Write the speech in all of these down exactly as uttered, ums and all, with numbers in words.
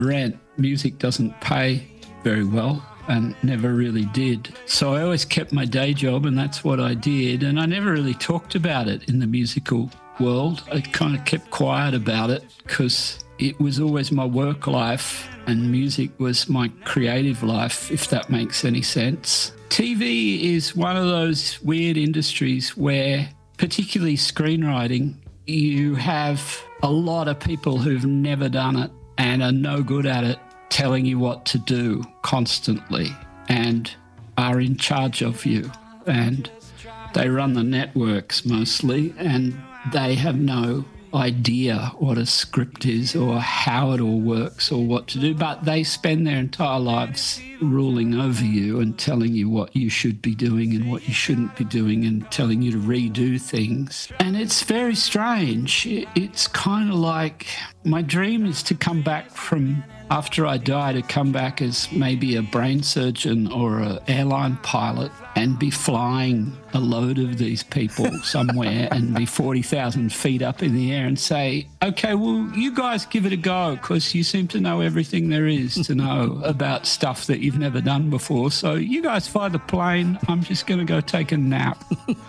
rent. Music doesn't pay very well and never really did. So I always kept my day job, and that's what I did. And I never really talked about it in the musical world. I kind of kept quiet about it because it was always my work life and music was my creative life, if that makes any sense. T V is one of those weird industries where, particularly screenwriting, you have a lot of people who've never done it and are no good at it telling you what to do constantly and are in charge of you. And they run the networks mostly, and they have no idea what a script is or how it all works or what to do, but they spend their entire lives ruling over you and telling you what you should be doing and what you shouldn't be doing and telling you to redo things. And it's very strange. It's kind of like my dream is to come back from after I die, to come back as maybe a brain surgeon or an airline pilot and be flying a load of these people somewhere and be forty thousand feet up in the air and say, okay, well, you guys give it a go because you seem to know everything there is to know about stuff that you've never done before. So you guys fly the plane. I'm just going to go take a nap.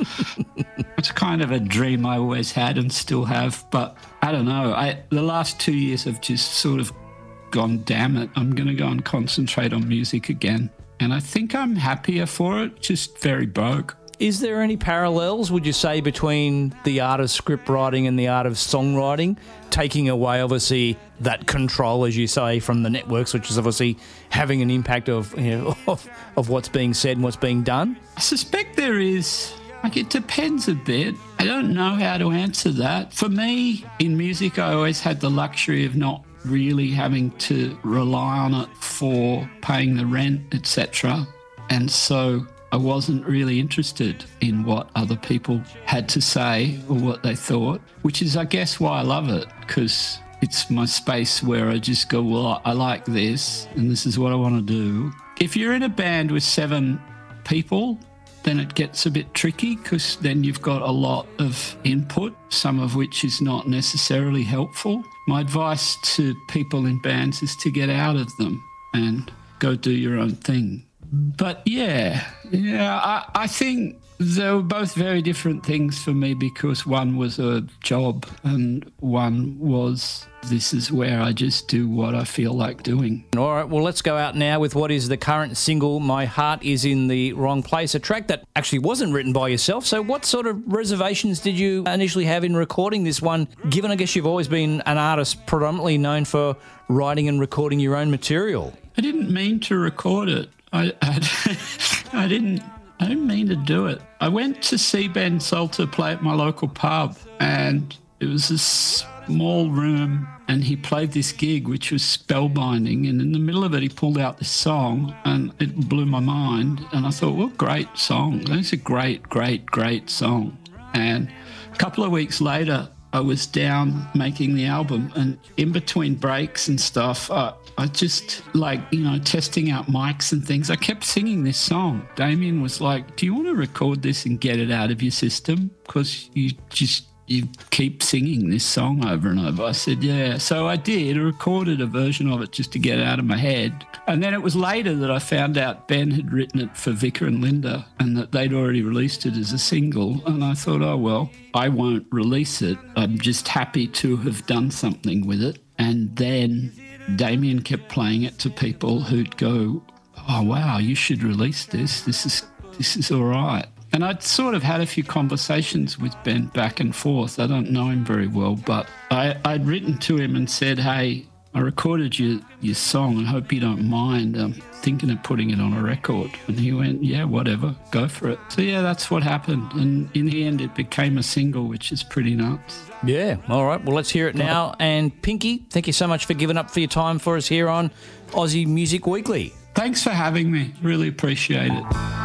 It's kind of a dream I always had and still have, but I don't know. I, the last two years have just sort of gone, damn it, I'm going to go and concentrate on music again. And I think I'm happier for it, just very broke. Is there any parallels, would you say, between the art of script writing and the art of songwriting, taking away, obviously, that control, as you say, from the networks, which is obviously having an impact of, you know, of, of what's being said and what's being done? I suspect there is. Like, it depends a bit. I don't know how to answer that. For me, in music, I always had the luxury of not really having to rely on it for paying the rent, et cetera. And so I wasn't really interested in what other people had to say or what they thought, which is, I guess, why I love it, because it's my space where I just go, well, I like this and this is what I want to do. If you're in a band with seven people, then it gets a bit tricky because then you've got a lot of input, some of which is not necessarily helpful. My advice to people in bands is to get out of them and go do your own thing. But yeah, yeah, I, I think they were both very different things for me because one was a job and one was this is where I just do what I feel like doing. All right, well, let's go out now with what is the current single, My Heart Is in the Wrong Place, a track that actually wasn't written by yourself. So what sort of reservations did you initially have in recording this one, given I guess you've always been an artist predominantly known for writing and recording your own material? I didn't mean to record it. I, I, I didn't I didn't mean to do it. I went to see Ben Salter play at my local pub, and it was a small room, and he played this gig which was spellbinding, and in the middle of it he pulled out this song and it blew my mind, and I thought, what a great song. That's a great, great, great song. And a couple of weeks later I was down making the album, and in between breaks and stuff, I, I just, like, you know, testing out mics and things, I kept singing this song. Damien was like, do you want to record this and get it out of your system? Because you just, you keep singing this song over and over. I said, yeah. So I did. I recorded a version of it just to get it out of my head. And then it was later that I found out Ben had written it for Vicar and Linda and that they'd already released it as a single. And I thought, oh, well, I won't release it. I'm just happy to have done something with it. And then Damien kept playing it to people who'd go, oh, wow, you should release this. This is this is all right. And I'd sort of had a few conversations with Ben back and forth. I don't know him very well, but I, I'd written to him and said, hey, I recorded your, your song. I hope you don't mind. I'm thinking of putting it on a record. And he went, yeah, whatever, go for it. So, yeah, that's what happened. And in the end, it became a single, which is pretty nuts. Yeah, all right. Well, let's hear it now. And Pinky, thank you so much for giving up for your time for us here on Aussie Music Weekly. Thanks for having me. Really appreciate it.